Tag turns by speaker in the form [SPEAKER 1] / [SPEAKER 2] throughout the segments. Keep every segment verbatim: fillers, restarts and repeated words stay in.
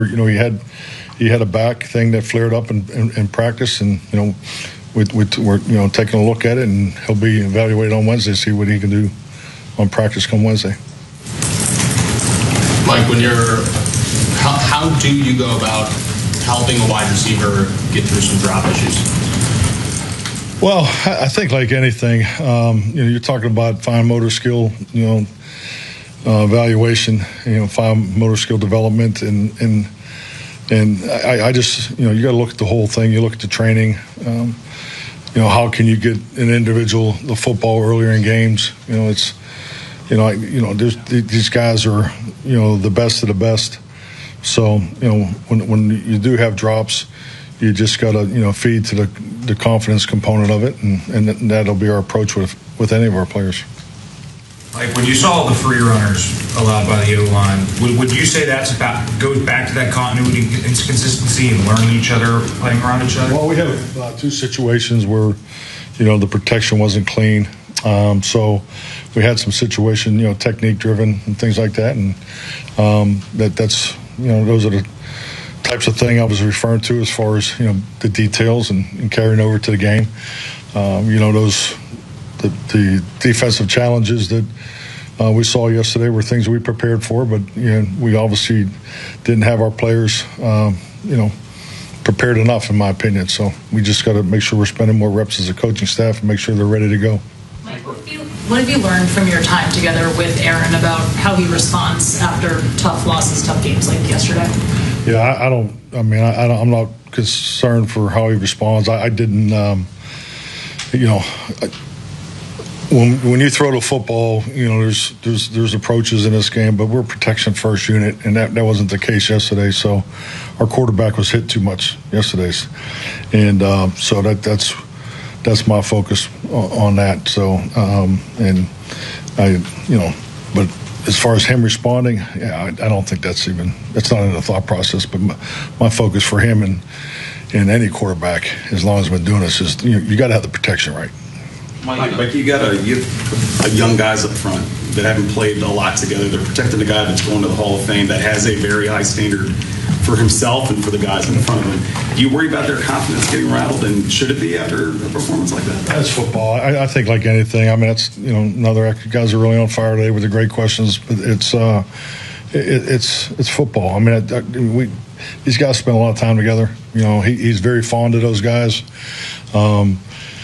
[SPEAKER 1] You know, he had he had a back thing that flared up in, in, in practice, and you know, we, we, we're you know taking a look at it, and he'll be evaluated on Wednesday to see what he can do on practice come Wednesday.
[SPEAKER 2] Mike, when you're how, how do you go about helping a wide receiver get through some drop issues?
[SPEAKER 1] Well, I think like anything, um, you know, you're talking about fine motor skill, you know. Uh, evaluation, you know, fine motor skill development, and and and I, I just, you know, you got to look at the whole thing. You look at the training. Um, you know, how can you get an individual the football earlier in games? You know, it's, you know, I, you know, there's, these guys are, you know, the best of the best. So, you know, when when you do have drops, you just got to, you know, feed to the the confidence component of it, and and that'll be our approach with with any of our players.
[SPEAKER 3] Like when you saw the free runners allowed by the O-line, would, would you say that's about goes back to that continuity and consistency and learning each other, playing around each other?
[SPEAKER 1] Well, we have uh, two situations where, you know, the protection wasn't clean. Um, so we had some situation, you know, technique driven and things like that. And um, that that's, you know, those are the types of thing I was referring to as far as, you know, the details and, and carrying over to the game. Um, you know, those the, the defensive challenges that uh, we saw yesterday were things we prepared for, but you know, we obviously didn't have our players, um, you know, prepared enough, in my opinion. So we just got to make sure we're spending more reps as a coaching staff and make sure they're ready to go.
[SPEAKER 4] Mike, what have you, what have you learned from your time together with Aaron about how he responds after tough losses, tough games like yesterday?
[SPEAKER 1] Yeah, I, I don't. I mean, I, I don't, I'm not concerned for how he responds. I, I didn't. Um, you know. I, When when you throw the football, you know, there's there's there's approaches in this game, but we're protection first unit, and that, that wasn't the case yesterday. So our quarterback was hit too much yesterday, and uh, so that that's that's my focus on, on that. So um, and I, you know, but as far as him responding, yeah, I, I don't think that's even that's not in the thought process. But my, my focus for him and and any quarterback, as long as we're doing this, is you, you got to have the protection right.
[SPEAKER 5] Mike, Mike, you got a, you have a young guys up front that haven't played a lot together. They're protecting a guy that's going to the Hall of Fame that has a very high standard for himself and for the guys in front of him. Do you worry about their confidence getting rattled, and should it be after a performance like that?
[SPEAKER 1] That's football. I, I think like anything. I mean, that's, you know, another guys are really on fire today with the great questions. But it's uh, it, it's it's football. I mean, I, I, we these guys spend a lot of time together. You know, he, he's very fond of those guys. Um,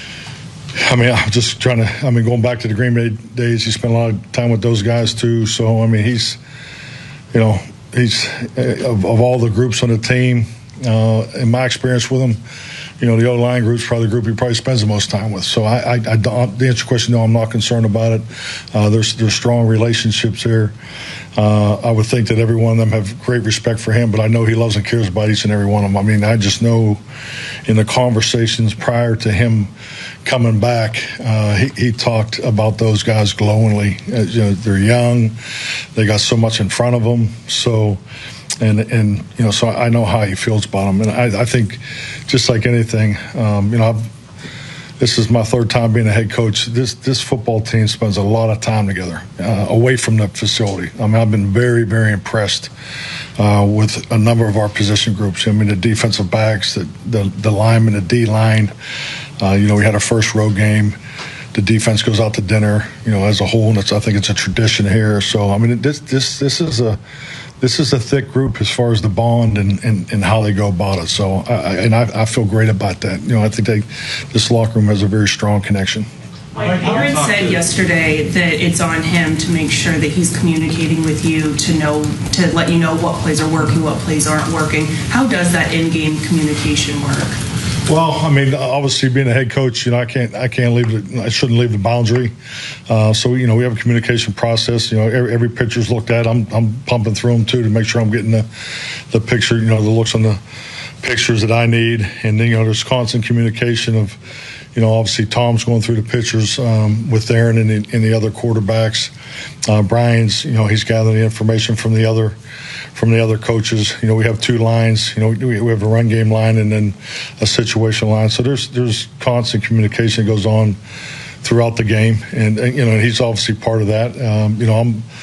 [SPEAKER 1] I mean, I'm just trying to, I mean, going back to the Green Bay days, he spent a lot of time with those guys too. So, I mean, he's, you know, he's, of, of all the groups on the team, uh, in my experience with him, you know, the O-line group's probably the group he probably spends the most time with. So I, I, I don't, to answer your question, no, I'm not concerned about it. Uh, there's, there's strong relationships there. Uh, I would think that every one of them have great respect for him, but I know he loves and cares about each and every one of them. I mean, I just know in the conversations prior to him coming back, uh, he, he talked about those guys glowingly. Uh, you know, they're young, they got so much in front of them. So, and and you know, so I know how he feels about them. And I, I think, just like anything, um, you know, I've, this is my third time being a head coach. This this football team spends a lot of time together, uh, away from the facility. I mean, I've been very, very impressed uh, with a number of our position groups. I mean, the defensive backs, the the, the linemen, the D line. Uh, you know, we had our first road game. The defense goes out to dinner, you know, as a whole, and it's, I think it's a tradition here. So, I mean, this this this is a this is a thick group as far as the bond and, and, and how they go about it. So, I, and I, I feel great about that. You know, I think they, this locker room has a very strong connection.
[SPEAKER 6] Mike, Aaron said yesterday that it's on him to make sure that he's communicating with you to know, to let you know what plays are working, what plays aren't working. How does that in-game communication work?
[SPEAKER 1] Well, I mean, obviously being a head coach, you know, I can't, I can't leave it. I shouldn't leave the boundary. Uh, so, you know, we have a communication process. You know, every, every picture's looked at. I'm, I'm pumping through them too to make sure I'm getting the, the picture. You know, the looks on the pictures that I need, and then you know, there's constant communication of, you know, obviously Tom's going through the pictures um, with Aaron and the, and the other quarterbacks. Uh, Brian's, you know, he's gathering the information from the other. from the other coaches. You know, we have two lines. You know, we, we have a run game line and then a situation line. So there's there's constant communication that goes on throughout the game, and, and you know, he's obviously part of that. Um, you know, I'm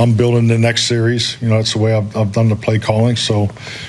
[SPEAKER 1] I'm building the next series. You know, that's the way I've, I've done the play calling. So,